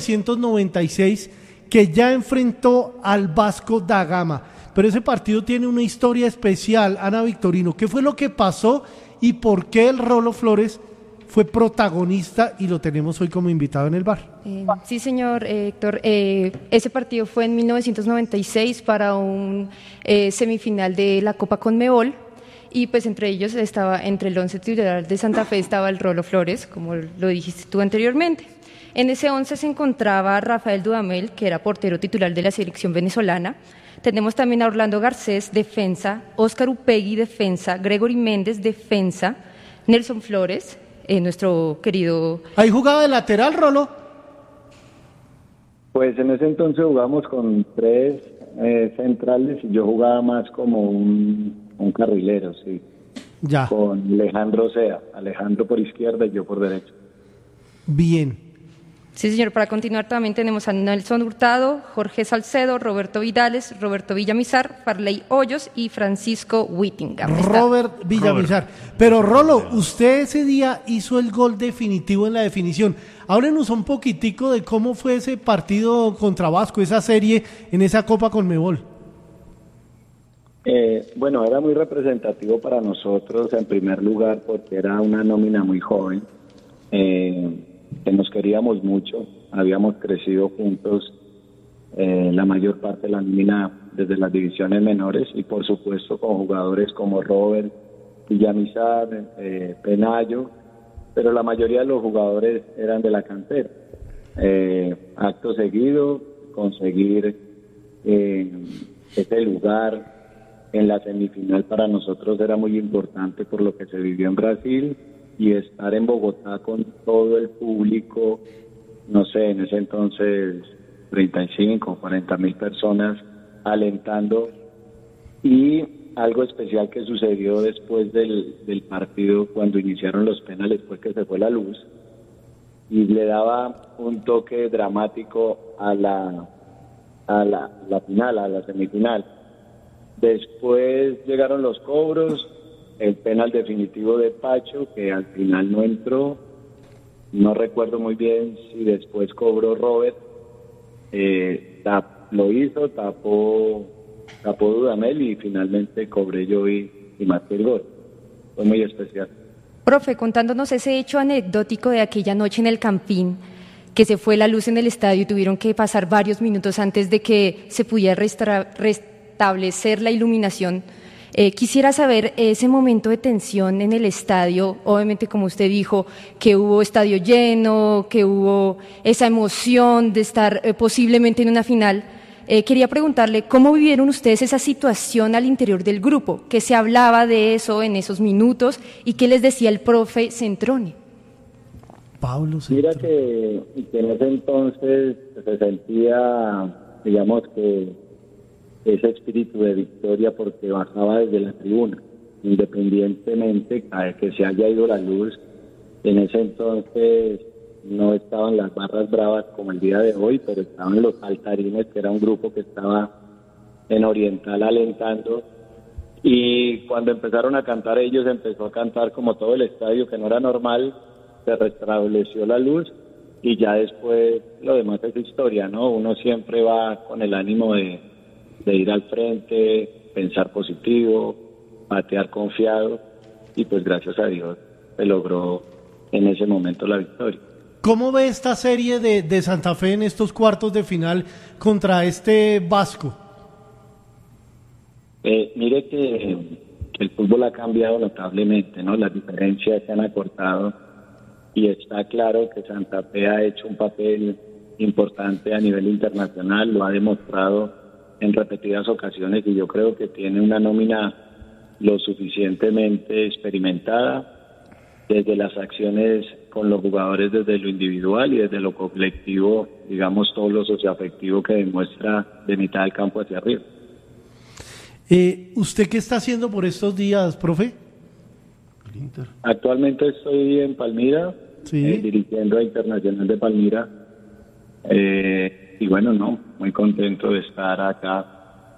1996 que ya enfrentó al Vasco da Gama. Pero ese partido tiene una historia especial, Ana Victorino. ¿Qué fue lo que pasó y por qué el Rolo Flores fue protagonista y lo tenemos hoy como invitado en el bar? Sí, señor Héctor. Ese partido fue en 1996 para un semifinal de la Copa Conmebol y pues entre ellos entre el 11 titular de Santa Fe estaba el Rolo Flores, como lo dijiste tú anteriormente. En ese 11 se encontraba Rafael Dudamel, que era portero titular de la selección venezolana. Tenemos también a Orlando Garcés, defensa, Óscar Upegui, defensa, Gregory Méndez, defensa, Nelson Flores, nuestro querido... ¿Ahí jugaba de lateral, Rolo? Pues en ese entonces jugábamos con 3 centrales y yo jugaba más como un carrilero, sí. Ya. Con Alejandro Sea, Alejandro por izquierda y yo por derecha. Bien. Sí, señor. Para continuar también tenemos a Nelson Hurtado, Jorge Salcedo, Roberto Vidales, Roberto Villamizar, Farley Hoyos y Francisco Whittingham. Robert Villamizar. Pero Rolo, usted ese día hizo el gol definitivo en la definición. Háblenos un poquitico de cómo fue ese partido contra Vasco, esa serie en esa Copa Conmebol. Bueno, era muy representativo para nosotros en primer lugar porque era una nómina muy joven. Que nos queríamos mucho, habíamos crecido juntos la mayor parte de la nómina desde las divisiones menores y por supuesto con jugadores como Robert Villamizar, Penayo, pero la mayoría de los jugadores eran de la cantera. Acto seguido, conseguir ese lugar en la semifinal para nosotros era muy importante por lo que se vivió en Brasil, y estar en Bogotá con todo el público, no sé, en ese entonces 35, 40 mil personas alentando, y algo especial que sucedió después del partido cuando iniciaron los penales fue que se fue la luz y le daba un toque dramático a la final, a la semifinal. Después llegaron los cobros, el penal definitivo de Pacho, que al final no entró, no recuerdo muy bien si después cobró Robert, lo hizo, tapó Dudamel y finalmente cobré yo y marqué el gol. Fue muy especial. Profe, contándonos ese hecho anecdótico de aquella noche en el Campín, que se fue la luz en el estadio y tuvieron que pasar varios minutos antes de que se pudiera restablecer la iluminación. Quisiera saber ese momento de tensión en el estadio, obviamente como usted dijo, que hubo estadio lleno, que hubo esa emoción de estar posiblemente en una final. Quería preguntarle, ¿cómo vivieron ustedes esa situación al interior del grupo? ¿Qué se hablaba de eso en esos minutos y qué les decía el profe Centrone? Pablo Centrone. Mira que en ese entonces se sentía, digamos que ese espíritu de victoria porque bajaba desde la tribuna, independientemente de que se haya ido la luz. En ese entonces no estaban las barras bravas como el día de hoy, pero estaban los saltarines, que era un grupo que estaba en Oriental alentando, y cuando empezaron a cantar ellos, empezó a cantar como todo el estadio, que no era normal, se restableció la luz y ya después lo demás es historia, ¿no? Uno siempre va con el ánimo de ir al frente, pensar positivo, patear confiado, y pues gracias a Dios se logró en ese momento la victoria. ¿Cómo ve esta serie de Santa Fe en estos cuartos de final contra este Vasco? Mire que el fútbol ha cambiado notablemente, ¿no? Las diferencias se han acortado y está claro que Santa Fe ha hecho un papel importante a nivel internacional, lo ha demostrado en repetidas ocasiones, y yo creo que tiene una nómina lo suficientemente experimentada desde las acciones con los jugadores, desde lo individual y desde lo colectivo, digamos todo lo socioafectivo que demuestra de mitad del campo hacia arriba. ¿Usted qué está haciendo por estos días, profe? Actualmente estoy en Palmira, ¿sí? Dirigiendo a Internacional de Palmira. Y bueno, muy contento de estar acá.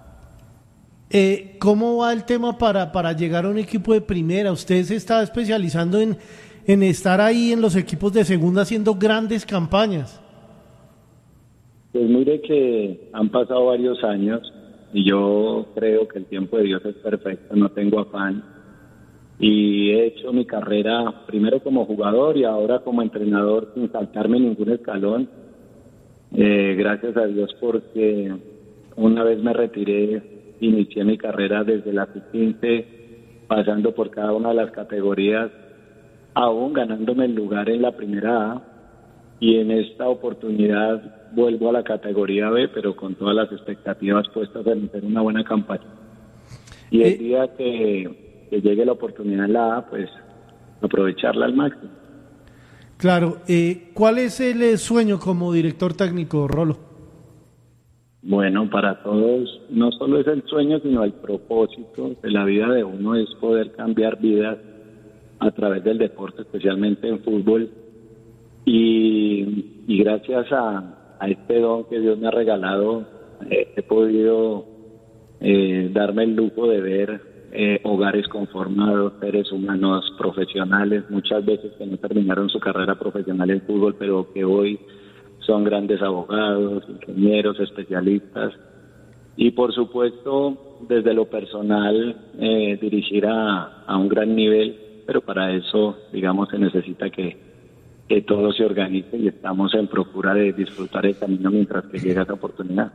¿Cómo va el tema para llegar a un equipo de primera? Usted se está especializando en estar ahí en los equipos de segunda haciendo grandes campañas. Pues mire que han pasado varios años y yo creo que el tiempo de Dios es perfecto, no tengo afán. Y he hecho mi carrera primero como jugador y ahora como entrenador sin saltarme ningún escalón. Gracias a Dios, porque una vez me retiré, inicié mi carrera desde la sub-15 pasando por cada una de las categorías, aún ganándome el lugar en la primera A, y en esta oportunidad vuelvo a la categoría B, pero con todas las expectativas puestas en hacer una buena campaña. Y el día que llegue la oportunidad en la A, pues aprovecharla al máximo. Claro, ¿cuál es el sueño como director técnico, Rolo? Bueno, para todos no solo es el sueño, sino el propósito de la vida de uno es poder cambiar vidas a través del deporte, especialmente en fútbol. Y gracias a este don que Dios me ha regalado, he podido darme el lujo de ver hogares conformados, seres humanos profesionales, muchas veces que no terminaron su carrera profesional en fútbol, pero que hoy son grandes abogados, ingenieros, especialistas. Y por supuesto, desde lo personal, dirigir a un gran nivel, pero para eso, digamos, se necesita que todo se organice y estamos en procura de disfrutar el camino mientras que llega esa oportunidad.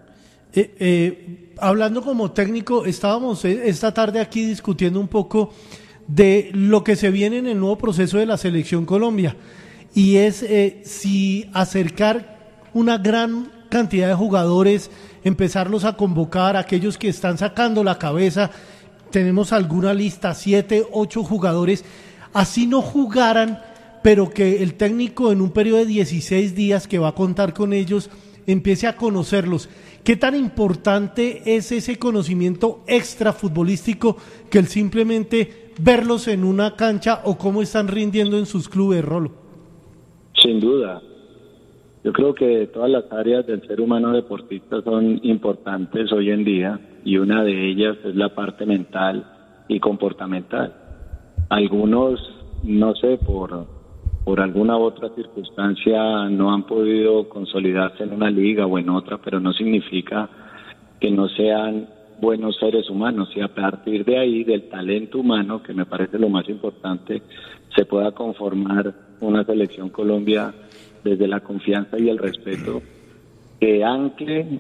Hablando como técnico, estábamos esta tarde aquí discutiendo un poco de lo que se viene en el nuevo proceso de la Selección Colombia, y es si acercar una gran cantidad de jugadores, empezarlos a convocar, aquellos que están sacando la cabeza. Tenemos alguna lista, 7, 8 jugadores, así no jugaran, pero que el técnico en un periodo de 16 días que va a contar con ellos empiece a conocerlos. ¿Qué tan importante es ese conocimiento extra futbolístico que el simplemente verlos en una cancha o cómo están rindiendo en sus clubes, Rolo? Sin duda. Yo creo que todas las áreas del ser humano deportista son importantes hoy en día, y una de ellas es la parte mental y comportamental. Algunos, no sé, por alguna otra circunstancia no han podido consolidarse en una liga o en otra, pero no significa que no sean buenos seres humanos, y a partir de ahí, del talento humano, que me parece lo más importante, se pueda conformar una selección Colombia desde la confianza y el respeto, que ancle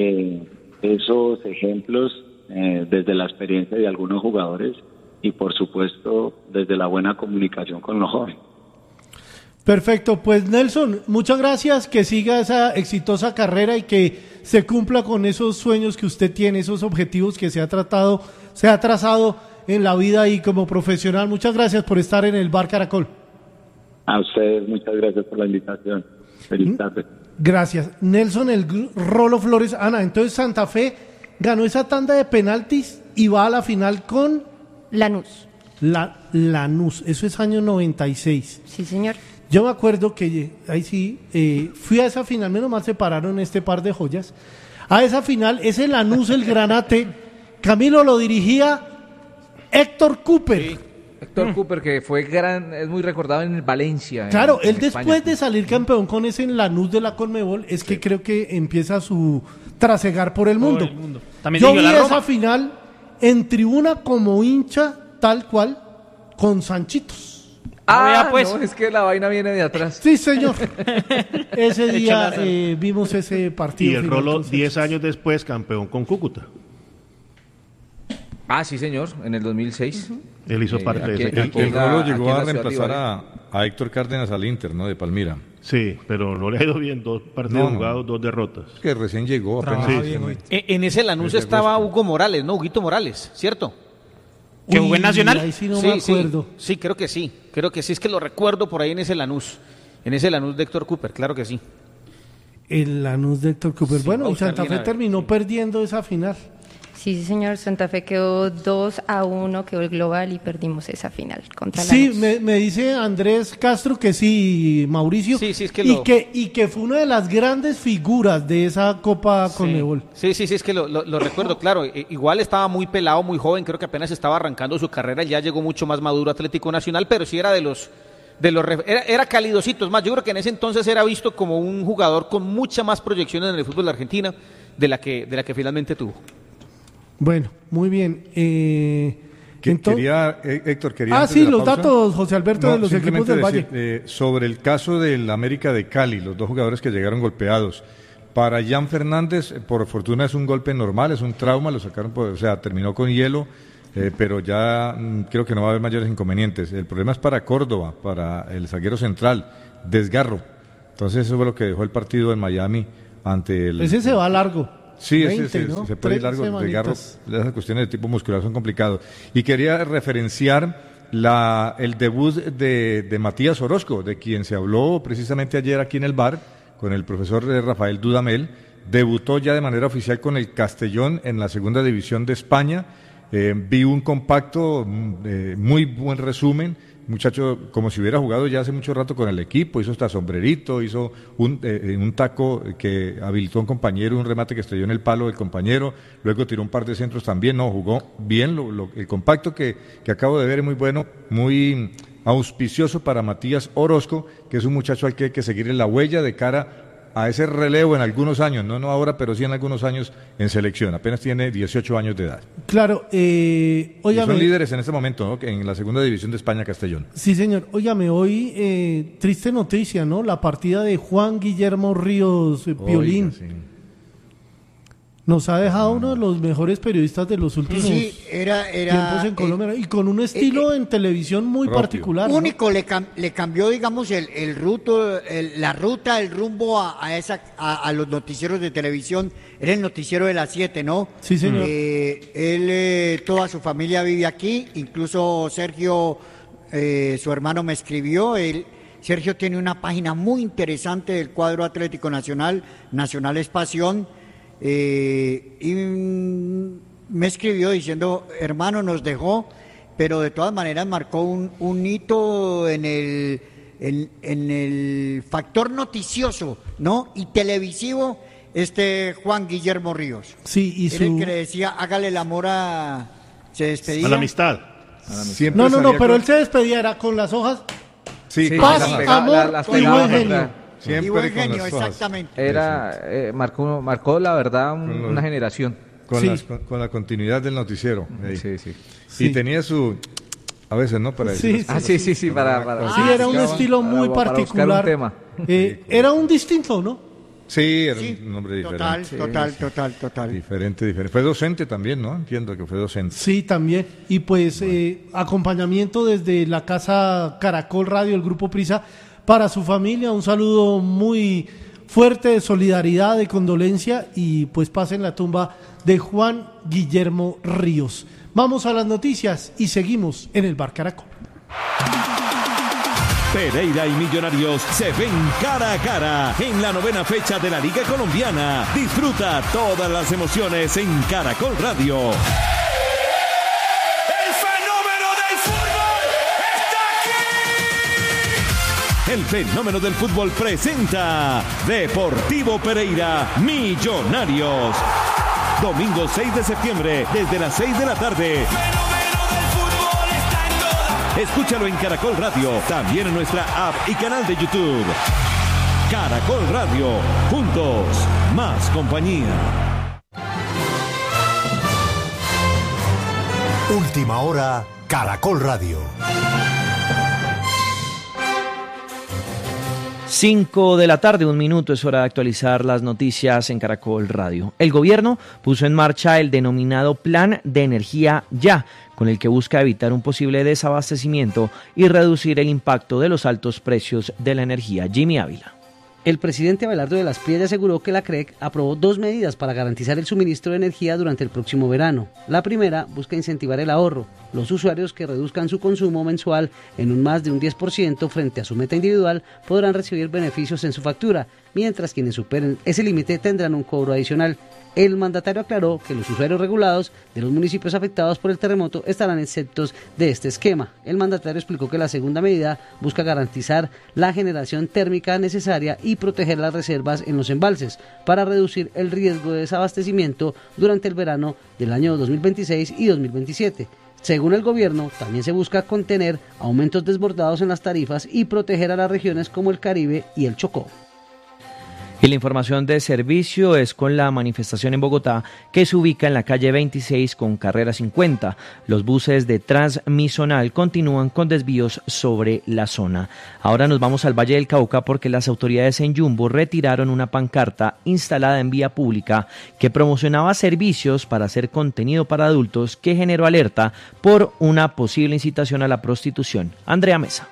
esos ejemplos desde la experiencia de algunos jugadores y por supuesto desde la buena comunicación con los jóvenes. Perfecto, pues Nelson, muchas gracias, que siga esa exitosa carrera y que se cumpla con esos sueños que usted tiene, esos objetivos que se ha trazado en la vida y como profesional. Muchas gracias por estar en el Bar Caracol. A ustedes, muchas gracias por la invitación. Feliz tarde. Gracias. Nelson, el Rolo Flores. Ana, entonces Santa Fe ganó esa tanda de penaltis y va a la final con Lanús. Lanús, eso es año 96. Sí, señor. Yo me acuerdo que ahí sí, fui a esa final, menos mal se pararon este par de joyas. A esa final, ese Lanús, el Granate, Camilo, lo dirigía Héctor Cooper. Sí. Héctor Cooper, que fue es muy recordado en el Valencia. Claro, en él España. después de salir campeón con ese Lanús de la Conmebol, es que creo que empieza su trasegar por el mundo. Yo vi esa final en tribuna como hincha, tal cual, con Sanchitos. Pues. No, es que la vaina viene de atrás. Sí, señor. Ese día vimos ese partido. Y el Rolo, 10 años después, campeón con Cúcuta. Sí, señor, en el 2006. Él hizo parte de ese equipo. El Rolo llegó a reemplazar a Héctor Cárdenas al Inter, ¿no? De Palmira. Sí, pero no le ha ido bien, 2 partidos jugados, 2 derrotas. Que recién llegó. En ese Lanús estaba Hugo Morales, ¿no? Huguito Morales, ¿cierto? ¿Que jugó en Nacional? Ahí sí no me acuerdo. Sí, creo que sí, es que lo recuerdo por ahí en ese Lanús de Héctor Cooper, claro que sí. El Lanús de Héctor Cooper. Sí, bueno, y Santa Fe terminó perdiendo esa final. Sí, señor, Santa Fe quedó 2-1, quedó el global y perdimos esa final contra Sí, Lanús. me dice Andrés Castro que sí, Mauricio, sí, es que y que fue una de las grandes figuras de esa Copa Conmebol. Sí, es que lo recuerdo, claro. Igual estaba muy pelado, muy joven, creo que apenas estaba arrancando su carrera, ya llegó mucho más maduro Atlético Nacional, pero sí era era calidosito. Es más, yo creo que en ese entonces era visto como un jugador con mucha más proyección en el fútbol de Argentina de la que finalmente tuvo. Bueno, muy bien. Héctor, quería... sí, los datos, José Alberto, de los equipos del Valle. Sobre el caso del América de Cali, los 2 jugadores que llegaron golpeados. Para Jan Fernández, por fortuna es un golpe normal, es un trauma, lo sacaron, terminó con hielo. pero ya creo que no va a haber mayores inconvenientes. El problema es para Córdoba, para el zaguero central, desgarro. Entonces eso fue lo que dejó el partido en Miami ante el... Ese se va largo. Sí, 20, ese ¿no? se puede ir largo, el desgarro. Esas cuestiones de tipo muscular son complicadas. Y quería referenciar el debut de Matías Orozco, de quien se habló precisamente ayer aquí en el bar, con el profesor Rafael Dudamel. Debutó ya de manera oficial con el Castellón en la segunda división de España. Vi un compacto, muy buen resumen, muchacho como si hubiera jugado ya hace mucho rato con el equipo, hizo hasta sombrerito, hizo un taco que habilitó a un compañero, un remate que estrelló en el palo del compañero, luego tiró un par de centros también, jugó bien, el compacto que acabo de ver es muy bueno, muy auspicioso para Matías Orozco, que es un muchacho al que hay que seguirle la huella de cara a ese relevo en algunos años, no ahora, pero sí en algunos años en selección. Apenas tiene 18 años de edad. Claro, óigame. Y son líderes en este momento, ¿no? En la segunda división de España, Castellón. Sí, señor. Óigame, hoy triste noticia, ¿no? La partida de Juan Guillermo Ríos Piolín. Oiga, sí. Nos ha dejado uno de los mejores periodistas de los últimos tiempos en Colombia, y con un estilo en televisión muy propio, particular. Único, ¿no? Le cambió, digamos, la ruta, el rumbo a los noticieros de televisión. Era el noticiero de las 7, ¿no? Sí, señor. Él, toda su familia vive aquí, incluso Sergio, su hermano, me escribió. Sergio tiene una página muy interesante del cuadro Atlético Nacional, Nacional es Pasión. Y me escribió diciendo, hermano, nos dejó, pero de todas maneras marcó un hito en el factor noticioso, ¿no? Y televisivo, Juan Guillermo Ríos. Sí, y era el que le decía, hágale el amor se despedía. A la amistad. No, pero él se despedía, era con las hojas. Sí, paz, amor y buen genio. Siempre y buen genio, exactamente. Marcó la verdad una generación. Con la continuidad del noticiero. Sí. Y tenía a veces, ¿no? Para sí, era un estilo muy particular. Era un distinto, ¿no? Sí, era un nombre diferente. Total. Diferente. Fue docente también, ¿no? Entiendo que fue docente. Sí, también. Y pues acompañamiento desde la casa Caracol Radio, el Grupo Prisa, para su familia. Un saludo muy fuerte de solidaridad, de condolencia, y pues pasen la tumba de Juan Guillermo Ríos. Vamos a las noticias y seguimos en el Bar Caracol. Pereira y Millonarios se ven cara a cara en la 9ª fecha de la Liga Colombiana. Disfruta todas las emociones en Caracol Radio. El fenómeno del fútbol presenta Deportivo Pereira Millonarios. Domingo 6 de septiembre, desde las 6 de la tarde. Escúchalo en Caracol Radio, también en nuestra app y canal de YouTube. Caracol Radio, juntos, más compañía. Última hora, Caracol Radio. 5 de la tarde, 1 minuto, es hora de actualizar las noticias en Caracol Radio. El gobierno puso en marcha el denominado Plan de Energía Ya, con el que busca evitar un posible desabastecimiento y reducir el impacto de los altos precios de la energía. Jimmy Ávila. El presidente Abelardo de las Piedras aseguró que la CREC aprobó 2 medidas para garantizar el suministro de energía durante el próximo verano. La primera busca incentivar el ahorro. Los usuarios que reduzcan su consumo mensual en un más de un 10% frente a su meta individual podrán recibir beneficios en su factura, mientras quienes superen ese límite tendrán un cobro adicional. El mandatario aclaró que los usuarios regulados de los municipios afectados por el terremoto estarán exentos de este esquema. El mandatario explicó que la segunda medida busca garantizar la generación térmica necesaria y proteger las reservas en los embalses para reducir el riesgo de desabastecimiento durante el verano del año 2026 y 2027. Según el gobierno, también se busca contener aumentos desbordados en las tarifas y proteger a las regiones como el Caribe y el Chocó. Y la información de servicio es con la manifestación en Bogotá, que se ubica en la calle 26 con carrera 50. Los buses de Transmisonal continúan con desvíos sobre la zona. Ahora nos vamos al Valle del Cauca porque las autoridades en Yumbo retiraron una pancarta instalada en vía pública que promocionaba servicios para hacer contenido para adultos, que generó alerta por una posible incitación a la prostitución. Andrea Mesa.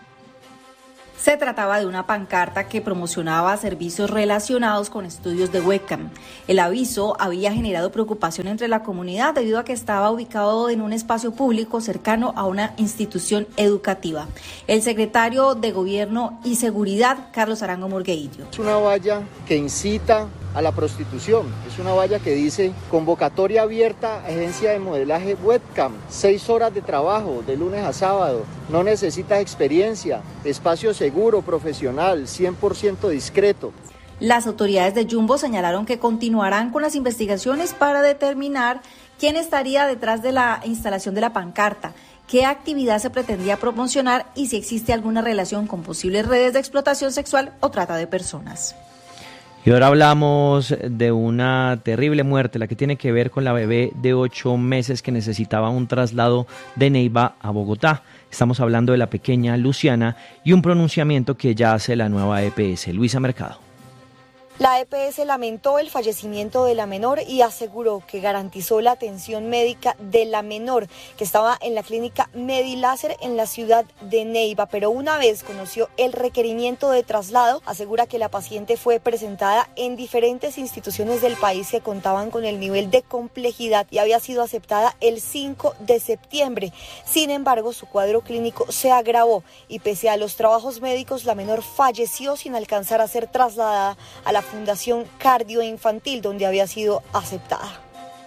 Se trataba de una pancarta que promocionaba servicios relacionados con estudios de webcam. El aviso había generado preocupación entre la comunidad debido a que estaba ubicado en un espacio público cercano a una institución educativa. El secretario de Gobierno y Seguridad, Carlos Arango Morgueillo. Es una valla que incita a la prostitución. Es una valla que dice convocatoria abierta, agencia de modelaje webcam, 6 horas de trabajo de lunes a sábado, no necesitas experiencia, espacio seguro, profesional, 100% discreto. Las autoridades de Yumbo señalaron que continuarán con las investigaciones para determinar quién estaría detrás de la instalación de la pancarta, qué actividad se pretendía promocionar y si existe alguna relación con posibles redes de explotación sexual o trata de personas. Y ahora hablamos de una terrible muerte, la que tiene que ver con la bebé de 8 meses que necesitaba un traslado de Neiva a Bogotá. Estamos hablando de la pequeña Luciana y un pronunciamiento que ya hace la nueva EPS. Luisa Mercado. La EPS lamentó el fallecimiento de la menor y aseguró que garantizó la atención médica de la menor, que estaba en la clínica Mediláser en la ciudad de Neiva, pero una vez conoció el requerimiento de traslado, asegura que la paciente fue presentada en diferentes instituciones del país que contaban con el nivel de complejidad y había sido aceptada el 5 de septiembre. Sin embargo, su cuadro clínico se agravó y pese a los trabajos médicos, la menor falleció sin alcanzar a ser trasladada a la Fundación Cardioinfantil, donde había sido aceptada.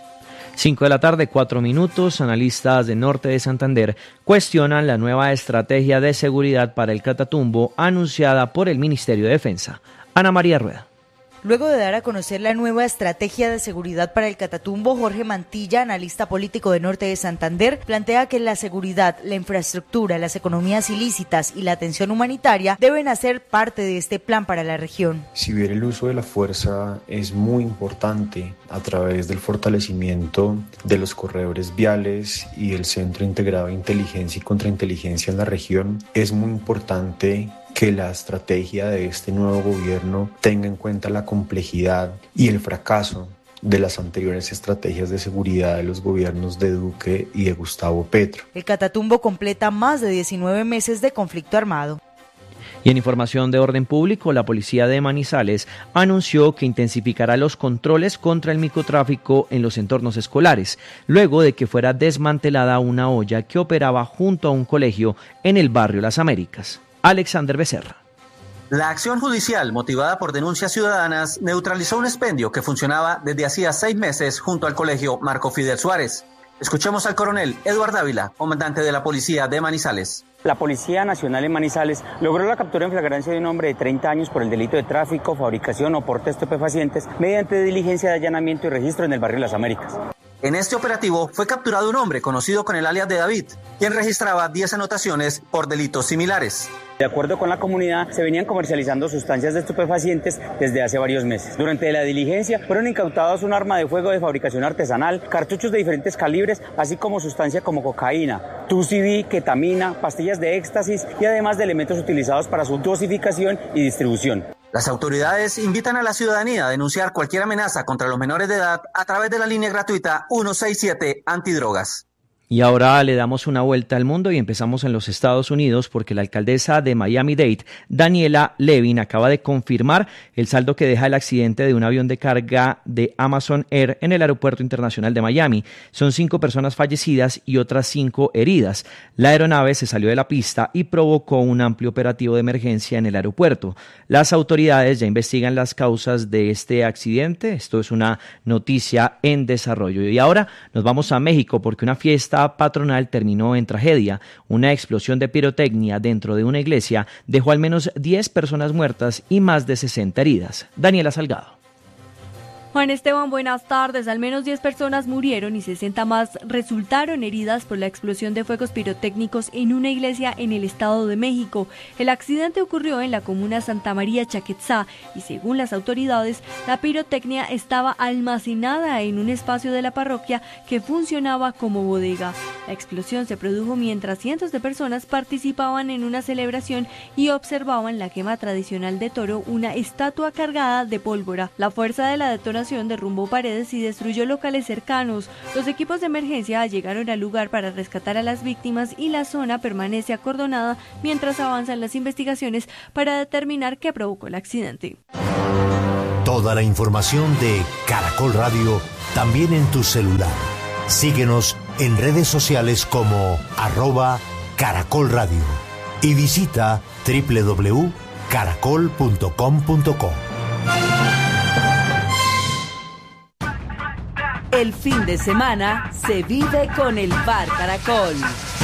5 de la tarde, 4 minutos. Analistas de Norte de Santander cuestionan la nueva estrategia de seguridad para el Catatumbo anunciada por el Ministerio de Defensa. Ana María Rueda. Luego de dar a conocer la nueva estrategia de seguridad para el Catatumbo, Jorge Mantilla, analista político de Norte de Santander, plantea que la seguridad, la infraestructura, las economías ilícitas y la atención humanitaria deben hacer parte de este plan para la región. Si bien el uso de la fuerza es muy importante a través del fortalecimiento de los corredores viales y el Centro Integrado de Inteligencia y Contrainteligencia en la región, es muy importante que la estrategia de este nuevo gobierno tenga en cuenta la complejidad y el fracaso de las anteriores estrategias de seguridad de los gobiernos de Duque y de Gustavo Petro. El Catatumbo completa más de 19 meses de conflicto armado. Y en información de orden público, la policía de Manizales anunció que intensificará los controles contra el microtráfico en los entornos escolares, luego de que fuera desmantelada una olla que operaba junto a un colegio en el barrio Las Américas. Alexander Becerra. La acción judicial, motivada por denuncias ciudadanas, neutralizó un expendio que funcionaba desde hacía 6 meses junto al colegio Marco Fidel Suárez. Escuchemos al coronel Eduardo Ávila, comandante de la policía de Manizales. La Policía Nacional en Manizales logró la captura en flagrancia de un hombre de 30 años por el delito de tráfico, fabricación o porte de estupefacientes mediante diligencia de allanamiento y registro en el barrio Las Américas. En este operativo fue capturado un hombre conocido con el alias de David, quien registraba 10 anotaciones por delitos similares. De acuerdo con la comunidad, se venían comercializando sustancias de estupefacientes desde hace varios meses. Durante la diligencia fueron incautados un arma de fuego de fabricación artesanal, cartuchos de diferentes calibres, así como sustancias como cocaína, TUCD, ketamina, pastillas de éxtasis y además de elementos utilizados para su dosificación y distribución. Las autoridades invitan a la ciudadanía a denunciar cualquier amenaza contra los menores de edad a través de la línea gratuita 167 Antidrogas. Y ahora le damos una vuelta al mundo y empezamos en los Estados Unidos porque la alcaldesa de Miami-Dade, Daniela Levin, acaba de confirmar el saldo que deja el accidente de un avión de carga de Amazon Air en el Aeropuerto Internacional de Miami. Son 5 personas fallecidas y otras 5 heridas. La aeronave se salió de la pista y provocó un amplio operativo de emergencia en el aeropuerto. Las autoridades ya investigan las causas de este accidente. Esto es una noticia en desarrollo. Y ahora nos vamos a México porque una fiesta patronal terminó en tragedia. Una explosión de pirotecnia dentro de una iglesia dejó al menos 10 personas muertas y más de 60 heridas. Daniela Salgado. Juan Esteban, buenas tardes. Al menos 10 personas murieron y 60 más resultaron heridas por la explosión de fuegos pirotécnicos en una iglesia en el Estado de México. El accidente ocurrió en la comuna Santa María Chaquetzá y según las autoridades, la pirotecnia estaba almacenada en un espacio de la parroquia que funcionaba como bodega. La explosión se produjo mientras cientos de personas participaban en una celebración y observaban la quema tradicional de toro, una estatua cargada de pólvora. La fuerza de la detonación derrumbó paredes y destruyó locales cercanos. Los equipos de emergencia llegaron al lugar para rescatar a las víctimas y la zona permanece acordonada mientras avanzan las investigaciones para determinar qué provocó el accidente. Toda la información de Caracol Radio también en tu celular. Síguenos en redes sociales como @Caracol Radio y visita www.caracol.com.co. El fin de semana se vive con el Bar Caracol.